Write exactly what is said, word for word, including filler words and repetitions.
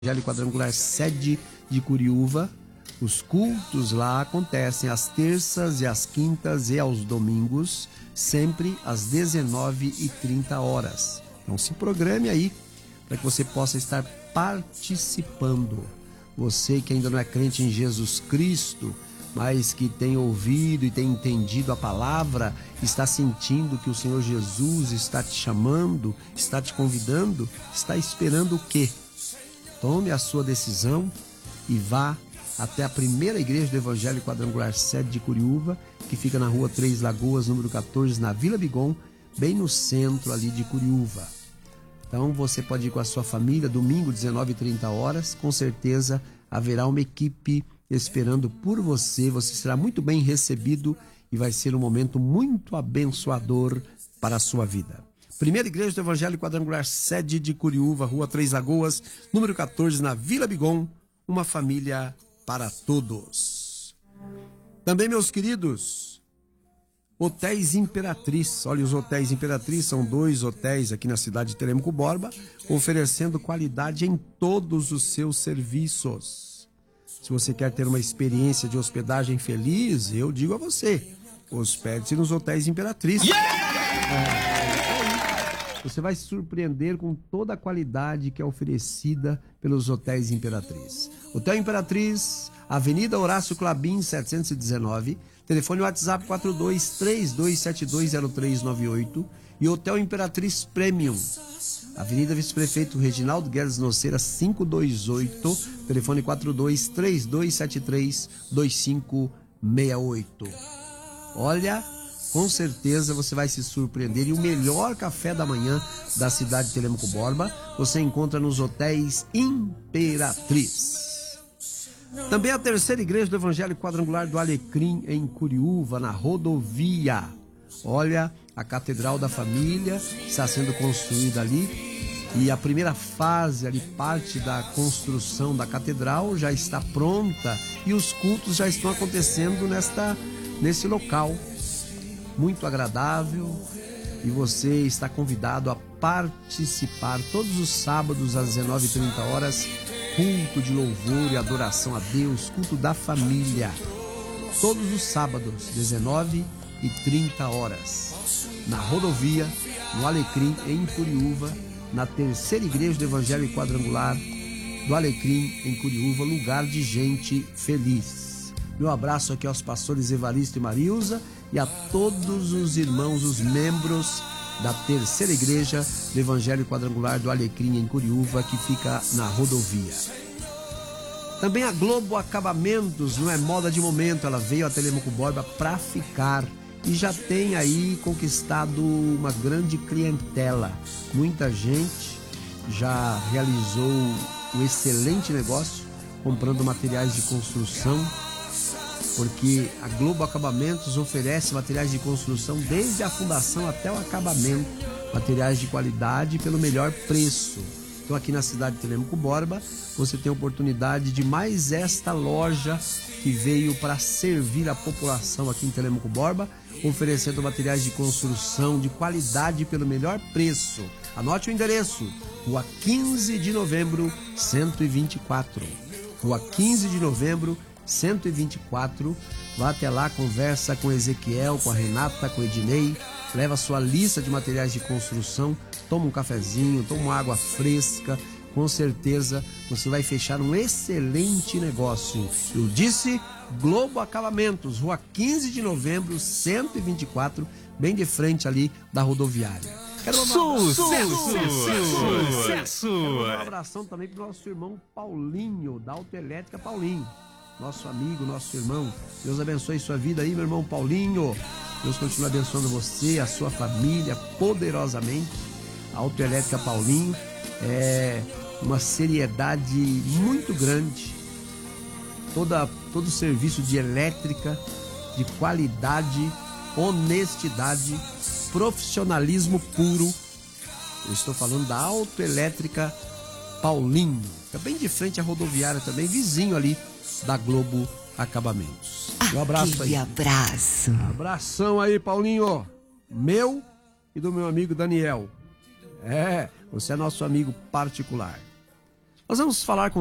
Evangelho Quadrangular sede de Curiúva. Os cultos lá acontecem às terças e às quintas e aos domingos, sempre às dezenove e trinta horas. Então se programe aí para que você possa estar participando. Você que ainda não é crente em Jesus Cristo, mas que tem ouvido e tem entendido a palavra, está sentindo que o Senhor Jesus está te chamando, está te convidando, está esperando o quê? Tome a sua decisão e vá até a primeira igreja do Evangelho Quadrangular sede de Curiúva, que fica na rua Três Lagoas, número quatorze, na Vila Bigon, bem no centro ali de Curiúva. Então você pode ir com a sua família, domingo, dezenove e trinta horas, com certeza haverá uma equipe esperando por você, você será muito bem recebido e vai ser um momento muito abençoador para a sua vida. Primeira Igreja do Evangelho Quadrangular sede de Curiúva, rua Três Lagoas, número quatorze, na Vila Bigon, uma família para todos. Também, meus queridos, Hotéis Imperatriz. Olha, os Hotéis Imperatriz são dois hotéis aqui na cidade de Telêmaco Borba, oferecendo qualidade em todos os seus serviços. Se você quer ter uma experiência de hospedagem feliz, eu digo a você, hospede-se nos Hotéis Imperatriz. Yeah! É, você vai se surpreender com toda a qualidade que é oferecida pelos Hotéis Imperatriz. Hotel Imperatriz, Avenida Horácio Clabin, setecentos e dezenove, telefone WhatsApp quatro dois três dois sete dois zero três nove oito e Hotel Imperatriz Premium, Avenida Vice-Prefeito Reginaldo Guedes Noceira, quinhentos e vinte e oito, telefone quatro dois três dois sete três dois cinco seis oito. Olha, com certeza você vai se surpreender, e o melhor café da manhã da cidade de Telêmaco Borba você encontra nos Hotéis Imperatriz. Também a terceira igreja do Evangelho Quadrangular do Alecrim, em Curiúva, na rodovia. Olha, a Catedral da Família está sendo construída ali, e a primeira fase ali, parte da construção da catedral já está pronta e os cultos já estão acontecendo nesta, nesse local. Muito agradável, e você está convidado a participar todos os sábados às dezenove e trinta horas, culto de louvor e adoração a Deus, culto da família, todos os sábados, dezenove e trinta horas, na rodovia, no Alecrim, em Curiúva, na terceira igreja do Evangelho Quadrangular do Alecrim, em Curiúva, lugar de gente feliz. Meu abraço aqui aos pastores Evaristo e Marilza e a todos os irmãos, os membros da terceira igreja do Evangelho Quadrangular do Alecrim, em Curiúva, que fica na rodovia. Também a Globo Acabamentos, não é moda de momento, ela veio a Telêmaco Borba para ficar e já tem aí conquistado uma grande clientela. Muita gente já realizou um excelente negócio comprando materiais de construção, porque a Globo Acabamentos oferece materiais de construção desde a fundação até o acabamento, materiais de qualidade pelo melhor preço. Então aqui na cidade de Telêmaco Borba você tem a oportunidade de mais esta loja que veio para servir a população aqui em Telêmaco Borba, oferecendo materiais de construção de qualidade pelo melhor preço. Anote o endereço: Rua quinze de novembro, cento e vinte e quatro. Rua quinze de novembro, cento e vinte e quatro. Vá até lá, conversa com Ezequiel, com a Renata, com o Ednei, leva a sua lista de materiais de construção, toma um cafezinho, toma uma água fresca. Com certeza você vai fechar um excelente negócio. Eu disse Globo Acabamentos, Rua quinze de novembro, cento e vinte e quatro, bem de frente ali da rodoviária. Quero mandar um sucesso! Um abração também para o nosso irmão Paulinho, da Autoelétrica Paulinho. Nosso amigo, nosso irmão. Deus abençoe sua vida aí, meu irmão Paulinho. Deus continue abençoando você, a sua família, poderosamente. A Autoelétrica Paulinho é uma seriedade muito grande. Toda, todo serviço de elétrica, de qualidade, honestidade, profissionalismo puro. Eu estou falando da Autoelétrica Paulinho. Fica bem de frente à rodoviária também, vizinho ali da Globo Acabamentos. Um abraço aí. abraço. Abração aí, Paulinho. Meu e do meu amigo Daniel. É, você é nosso amigo particular. Nós vamos falar com